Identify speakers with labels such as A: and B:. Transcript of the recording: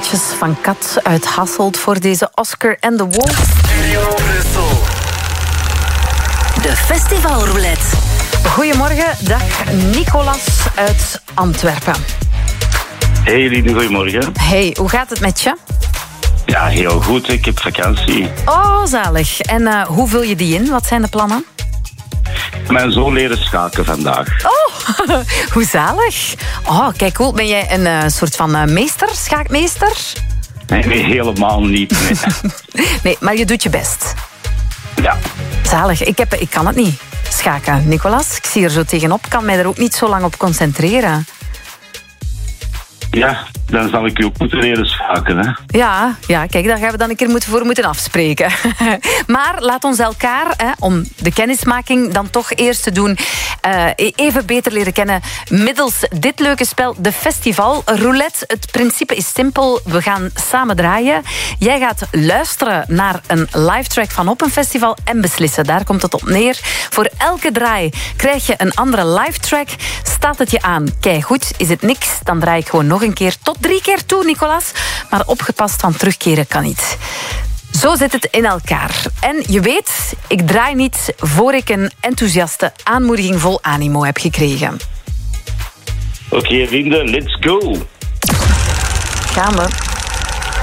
A: kaartjes van Kat uit Hasselt voor deze Oscar and the Wolf.
B: Studio Brussel.
C: De festivalroulette.
A: Goedemorgen, dag Nicolas uit Antwerpen.
D: Hey Lieden, goedemorgen.
A: Hey, hoe gaat het met je?
D: Ja, heel goed. Ik heb vakantie.
A: Oh, zalig. En hoe vul je die in? Wat zijn de plannen?
D: Mijn zoon leren schaken vandaag.
A: Oh, hoe zalig. Oh, kijk, cool. Ben jij een soort van meester, schaakmeester?
D: Nee, helemaal niet. Nee.
A: Nee, maar je doet je best.
D: Ja.
A: Zalig. Ik kan het niet, schaken, Nicolas. Ik zie er zo tegenop. Ik kan mij er ook niet zo lang op concentreren.
D: Ja, dan zal ik u ook moeten leren schaken, hè.
A: Ja, kijk, daar gaan we dan een keer voor moeten afspreken. Maar laat ons elkaar, om de kennismaking dan toch eerst te doen, even beter leren kennen middels dit leuke spel, de Festival Roulette. Het principe is simpel. We gaan samen draaien. Jij gaat luisteren naar een live track van op een festival en beslissen. Daar komt het op neer. Voor elke draai krijg je een andere live track. Staat het je aan? Kijk goed, is het niks? Dan draai ik gewoon nog een keer tot 3 keer toe, Nicolas. Maar opgepast van terugkeren kan niet. Zo zit het in elkaar. En je weet, ik draai niet voor ik een enthousiaste aanmoediging vol animo heb gekregen.
D: Oké, vrienden, let's go.
A: Gaan we.